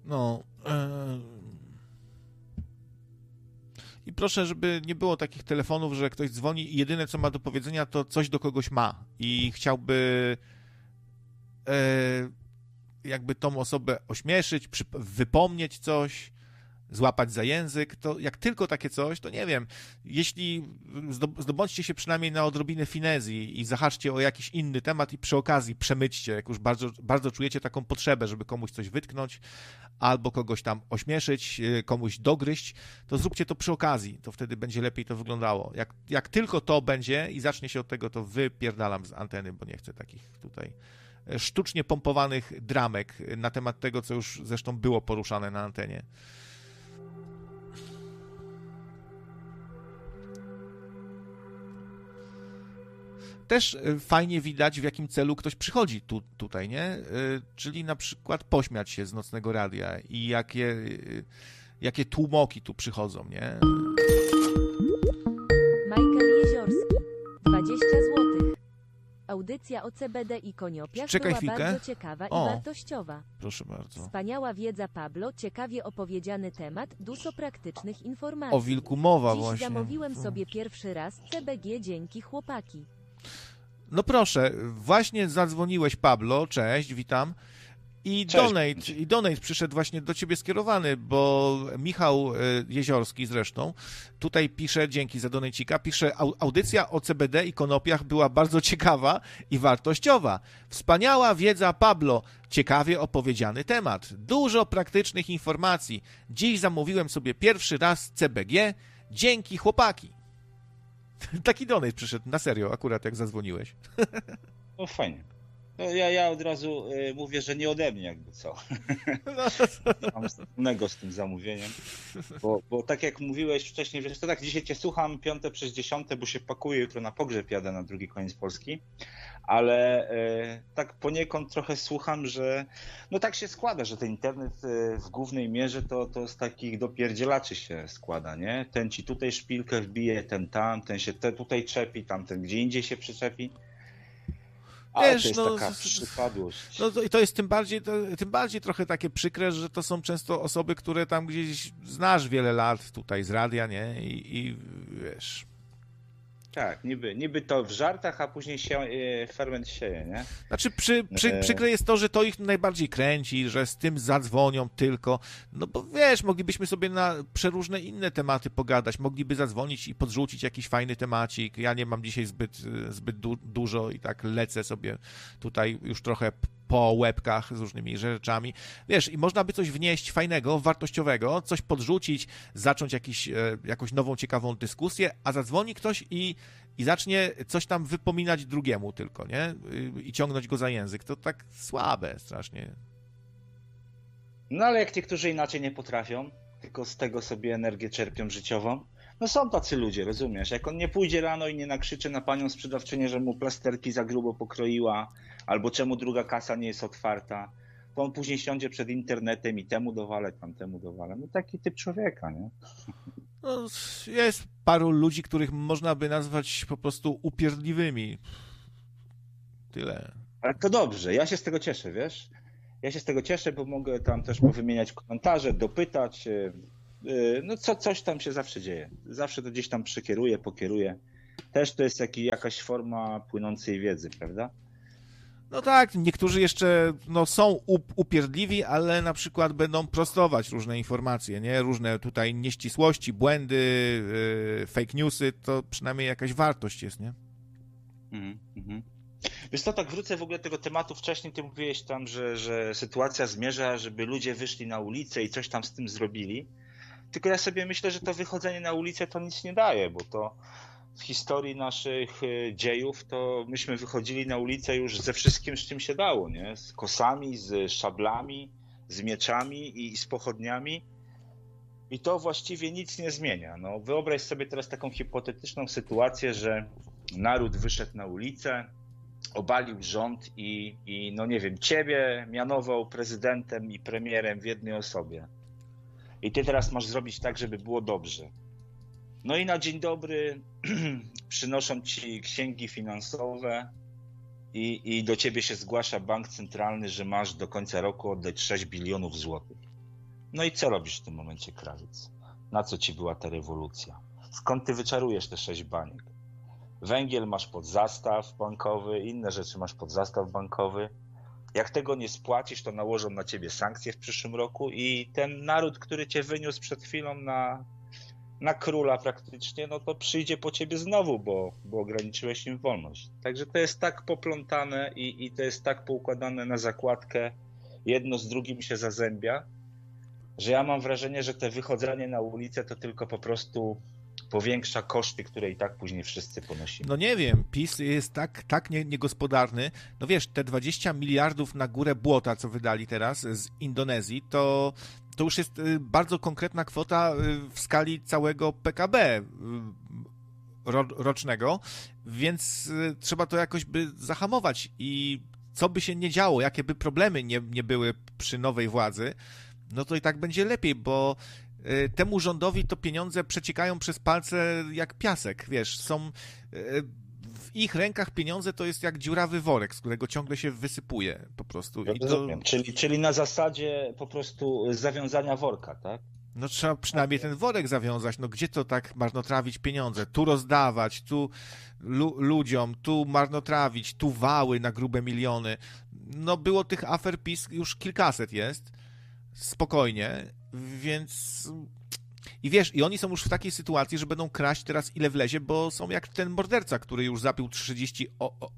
No. I proszę, żeby nie było takich telefonów, że ktoś dzwoni i jedyne, co ma do powiedzenia, to coś do kogoś ma i chciałby jakby tą osobę ośmieszyć, wypomnieć coś, złapać za język, to jak tylko takie coś, to nie wiem, jeśli zdobądźcie się przynajmniej na odrobinę finezji i zahaczcie o jakiś inny temat i przy okazji przemyćcie, jak już bardzo, bardzo czujecie taką potrzebę, żeby komuś coś wytknąć albo kogoś tam ośmieszyć, komuś dogryźć, to zróbcie to przy okazji, to wtedy będzie lepiej to wyglądało. Jak tylko to będzie i zacznie się od tego, to wypierdalam z anteny, bo nie chcę takich tutaj sztucznie pompowanych dramek na temat tego, co już zresztą było poruszane na antenie. Też fajnie widać, w jakim celu ktoś przychodzi tutaj, nie? Czyli na przykład pośmiać się z Nocnego Radia i jakie tłumoki tu przychodzą, nie? Michael Jeziorski, 20 zł. Audycja o CBD i konopiach Czekaj była chwilkę. bardzo ciekawa i wartościowa. Proszę bardzo. Wspaniała wiedza, Pablo, ciekawie opowiedziany temat, dużo praktycznych informacji. O wilku mowa Dziś właśnie. zamówiłem sobie pierwszy raz CBG, dzięki chłopaki. No proszę, właśnie zadzwoniłeś, Pablo, cześć, witam. I donate przyszedł właśnie do ciebie skierowany, bo Michał Jeziorski zresztą tutaj pisze, dzięki za donajcika, pisze, audycja o CBD i konopiach była bardzo ciekawa i wartościowa. Wspaniała wiedza, Pablo, ciekawie opowiedziany temat. Dużo praktycznych informacji. Dziś zamówiłem sobie pierwszy raz CBG, dzięki chłopaki. Taki donate przyszedł, na serio, akurat jak zadzwoniłeś. No fajnie. No ja od razu mówię, że nie ode mnie jakby co. Mam wspólnego z tym zamówieniem. Bo tak jak mówiłeś wcześniej, wiesz, to tak dzisiaj cię słucham 5:50, bo się pakuję, jutro na pogrzeb jadę na drugi koniec Polski. Ale tak poniekąd trochę słucham, że no tak się składa, że ten internet w głównej mierze to z takich dopierdzielaczy się składa, nie? Ten ci tutaj szpilkę wbije, ten się tutaj czepi, tamten gdzie indziej się przyczepi. Ale Wiesz, to jest taka przypadłość. No i to jest tym bardziej trochę takie przykre, że to są często osoby, które tam gdzieś znasz wiele lat tutaj z radia, nie? I wiesz... Tak, niby to w żartach, a później ferment sieje, nie? Znaczy przykre jest to, że to ich najbardziej kręci, że z tym zadzwonią tylko, no bo wiesz, moglibyśmy sobie na przeróżne inne tematy pogadać, mogliby zadzwonić i podrzucić jakiś fajny temacik. Ja nie mam dzisiaj zbyt dużo i tak lecę sobie tutaj już trochę po łebkach z różnymi rzeczami. Wiesz, i można by coś wnieść fajnego, wartościowego, coś podrzucić, zacząć jakąś nową, ciekawą dyskusję, a zadzwoni ktoś i zacznie coś tam wypominać drugiemu tylko, nie? I ciągnąć go za język. To tak słabe strasznie. No ale jak niektórzy inaczej nie potrafią, tylko z tego sobie energię czerpią życiową, no są tacy ludzie, rozumiesz? Jak on nie pójdzie rano i nie nakrzyczy na panią sprzedawczynię, że mu plasterki za grubo pokroiła, albo czemu druga kasa nie jest otwarta, to on później siądzie przed internetem i temu dowalę, tamtemu dowalę. No taki typ człowieka, nie? No, jest paru ludzi, których można by nazwać po prostu upierdliwymi. Tyle. Ale to dobrze, ja się z tego cieszę, wiesz? Ja się z tego cieszę, bo mogę tam też powymieniać komentarze, dopytać. No coś tam się zawsze dzieje. Zawsze to gdzieś tam pokieruję. Też to jest jakaś forma płynącej wiedzy, prawda? No tak, niektórzy jeszcze są upierdliwi, ale na przykład będą prostować różne informacje, nie? Różne tutaj nieścisłości, błędy, fake newsy, to przynajmniej jakaś wartość jest, nie? Wiesz co, tak wrócę w ogóle do tego tematu. Wcześniej ty mówiłeś tam, że sytuacja zmierza, żeby ludzie wyszli na ulicę i coś tam z tym zrobili. Tylko ja sobie myślę, że to wychodzenie na ulicę to nic nie daje, bo to w historii naszych dziejów to myśmy wychodzili na ulicę już ze wszystkim, z czym się dało, nie? Z kosami, z szablami, z mieczami i z pochodniami. I to właściwie nic nie zmienia. No, wyobraź sobie teraz taką hipotetyczną sytuację, że naród wyszedł na ulicę, obalił rząd i no nie wiem, ciebie mianował prezydentem i premierem w jednej osobie. I ty teraz masz zrobić tak, żeby było dobrze. No i na dzień dobry przynoszą ci księgi finansowe i do ciebie się zgłasza bank centralny, że masz do końca roku oddać 6 bilionów złotych. No i co robisz w tym momencie, krawiec? Na co ci była ta rewolucja? Skąd ty wyczarujesz te 6 baniek? Węgiel masz pod zastaw bankowy, inne rzeczy masz pod zastaw bankowy. Jak tego nie spłacisz, to nałożą na ciebie sankcje w przyszłym roku i ten naród, który cię wyniósł przed chwilą na króla praktycznie, no to przyjdzie po ciebie znowu, bo ograniczyłeś im wolność. Także to jest tak poplątane i to jest tak poukładane na zakładkę, jedno z drugim się zazębia, że ja mam wrażenie, że te wychodzenie na ulicę to tylko po prostu powiększa koszty, które i tak później wszyscy ponosimy. No nie wiem, PiS jest tak niegospodarny. No wiesz, te 20 miliardów na górę błota, co wydali teraz z Indonezji, to już jest bardzo konkretna kwota w skali całego PKB rocznego, więc trzeba to jakoś by zahamować i co by się nie działo, jakie by problemy nie były przy nowej władzy, no to i tak będzie lepiej, bo temu rządowi to pieniądze przeciekają przez palce jak piasek, wiesz, są w ich rękach pieniądze to jest jak dziurawy worek, z którego ciągle się wysypuje po prostu. I Rozumiem. Czyli na zasadzie po prostu zawiązania worka, tak? No trzeba przynajmniej ten worek zawiązać, no gdzie to tak marnotrawić pieniądze? Tu rozdawać, tu ludziom, tu marnotrawić, tu wały na grube miliony. No było tych afer PiS już kilkaset jest, spokojnie, więc... I wiesz, i oni są już w takiej sytuacji, że będą kraść teraz ile wlezie, bo są jak ten morderca, który już zabił 30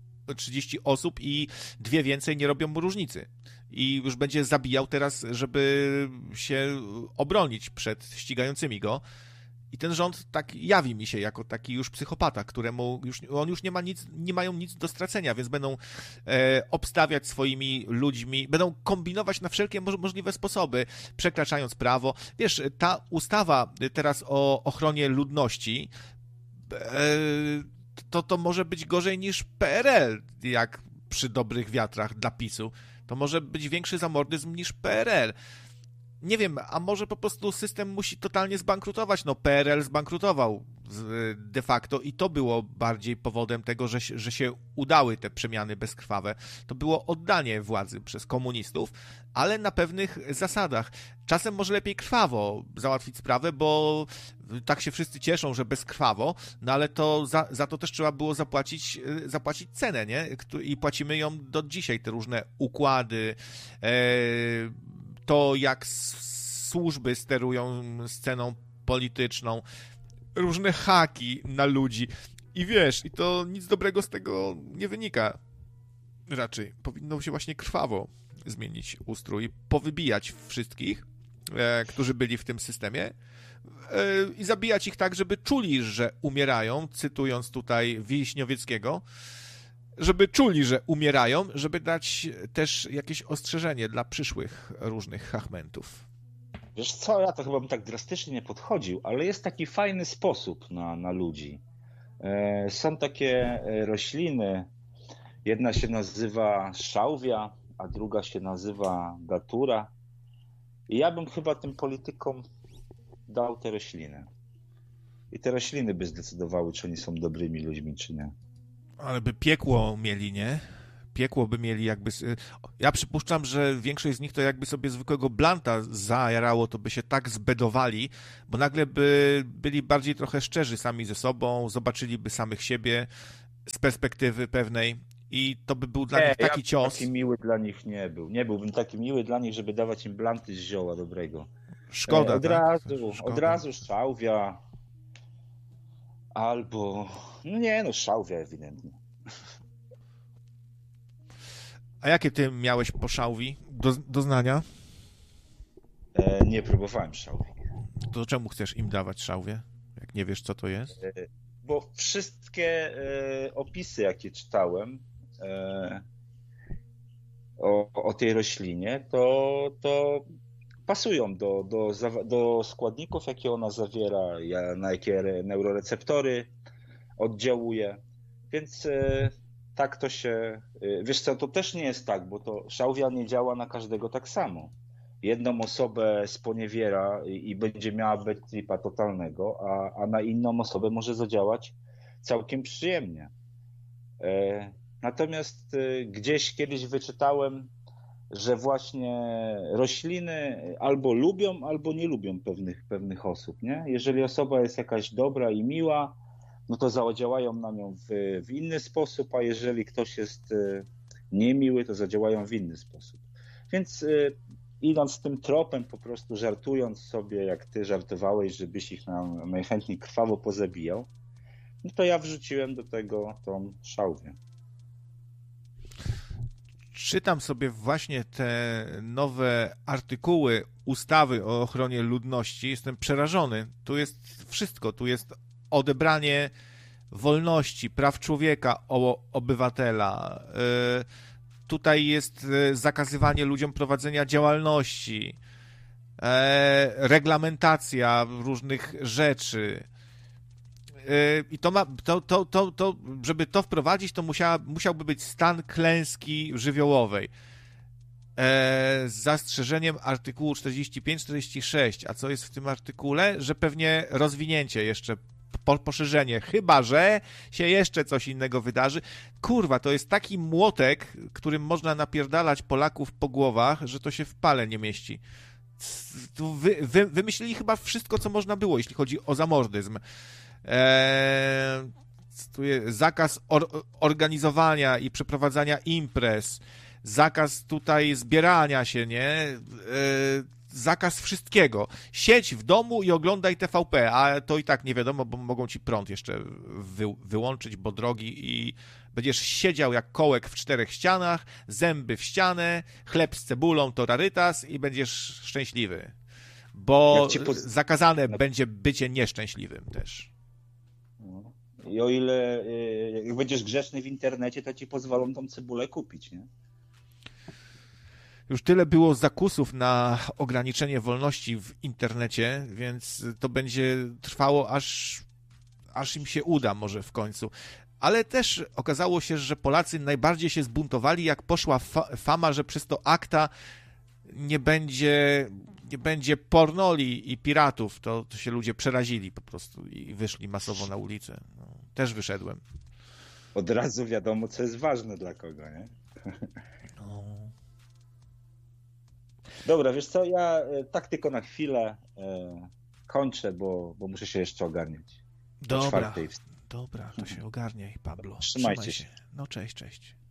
osób i 2 więcej nie robią mu różnicy. I już będzie zabijał teraz, żeby się obronić przed ścigającymi go. I ten rząd tak jawi mi się jako taki już psychopata, któremu on już nie mają nic do stracenia, więc będą obstawiać swoimi ludźmi, będą kombinować na wszelkie możliwe sposoby, przekraczając prawo. Wiesz, ta ustawa teraz o ochronie ludności to może być gorzej niż PRL, jak przy dobrych wiatrach dla PiS-u. To może być większy zamordyzm niż PRL. Nie wiem, a może po prostu system musi totalnie zbankrutować. No PRL zbankrutował de facto i to było bardziej powodem tego, że się udały te przemiany bezkrwawe. To było oddanie władzy przez komunistów, ale na pewnych zasadach. Czasem może lepiej krwawo załatwić sprawę, bo tak się wszyscy cieszą, że bezkrwawo, no ale to za to też trzeba było zapłacić cenę, nie? I płacimy ją do dzisiaj, te różne układy, to jak służby sterują sceną polityczną, różne haki na ludzi i wiesz, i to nic dobrego z tego nie wynika. Raczej powinno się właśnie krwawo zmienić ustrój, powybijać wszystkich, którzy byli w tym systemie i zabijać ich tak, żeby czuli, że umierają, cytując tutaj Wiśniowieckiego, żeby czuli, że umierają, żeby dać też jakieś ostrzeżenie dla przyszłych różnych chachmentów. Wiesz co, ja to chyba bym tak drastycznie nie podchodził, ale jest taki fajny sposób na ludzi. Są takie rośliny, jedna się nazywa szałwia, a druga się nazywa datura. I ja bym chyba tym politykom dał te rośliny. I te rośliny by zdecydowały, czy oni są dobrymi ludźmi, czy nie. Ale by piekło mieli, nie? Piekło by mieli jakby... Ja przypuszczam, że większość z nich to jakby sobie zwykłego blanta zajarało, to by się tak zbedowali, bo nagle by byli bardziej trochę szczerzy sami ze sobą, zobaczyliby samych siebie z perspektywy pewnej i to by był dla nich taki cios. Taki miły dla nich nie był. Nie byłbym taki miły dla nich, żeby dawać im blanty z zioła dobrego. Szkoda, Od razu szałwia albo... No szałwia ewidentnie. A jakie ty miałeś po szałwi doznania? Nie próbowałem szałwi. To czemu chcesz im dawać szałwię, jak nie wiesz, co to jest? Bo wszystkie opisy, jakie czytałem o tej roślinie, to pasują do składników, jakie ona zawiera, na jakie neuroreceptory oddziałuje. Więc tak to się... Wiesz co, to też nie jest tak, bo to szałwia nie działa na każdego tak samo. Jedną osobę sponiewiera i będzie miała bad tripa totalnego, a na inną osobę może zadziałać całkiem przyjemnie. Natomiast gdzieś kiedyś wyczytałem, że właśnie rośliny albo lubią, albo nie lubią pewnych osób, nie? Jeżeli osoba jest jakaś dobra i miła, no to zadziałają na nią w inny sposób, a jeżeli ktoś jest niemiły, to zadziałają w inny sposób. Więc idąc tym tropem, po prostu żartując sobie, jak ty żartowałeś, żebyś ich najchętniej krwawo pozabijał, no to ja wrzuciłem do tego tą szałwię. Czytam sobie właśnie te nowe artykuły ustawy o ochronie ludności. Jestem przerażony. Tu jest wszystko. Tu jest odebranie wolności, praw człowieka, obywatela. Tutaj jest zakazywanie ludziom prowadzenia działalności, reglamentacja różnych rzeczy. I to ma, żeby to wprowadzić, to musiałby być stan klęski żywiołowej. Z zastrzeżeniem artykułu 45-46. A co jest w tym artykule? Że pewnie rozwinięcie jeszcze, poszerzenie, chyba że się jeszcze coś innego wydarzy. Kurwa, to jest taki młotek, którym można napierdalać Polaków po głowach, że to się w pale nie mieści. Wymyślili chyba wszystko, co można było, jeśli chodzi o zamordyzm. Tu jest zakaz organizowania i przeprowadzania imprez, zakaz tutaj zbierania się, nie? Zakaz wszystkiego. Siedź w domu i oglądaj TVP, a to i tak nie wiadomo, bo mogą ci prąd jeszcze wyłączyć, bo drogi, i będziesz siedział jak kołek w 4 ścianach, zęby w ścianę, chleb z cebulą to rarytas i będziesz szczęśliwy. Bo zakazane będzie bycie nieszczęśliwym też. I o ile jak będziesz grzeczny w internecie, to ci pozwolą tą cebulę kupić, nie? Już tyle było zakusów na ograniczenie wolności w internecie, więc to będzie trwało, aż im się uda może w końcu. Ale też okazało się, że Polacy najbardziej się zbuntowali, jak poszła fama, że przez to akta nie będzie pornoli i piratów. To się ludzie przerazili po prostu i wyszli masowo na ulicę. No, też wyszedłem. Od razu wiadomo, co jest ważne dla kogo, nie? No. Dobra, wiesz co, ja tak tylko na chwilę kończę, bo muszę się jeszcze ogarniać. Dobra, to się ogarniaj, Pablo. Trzymajcie się. No cześć.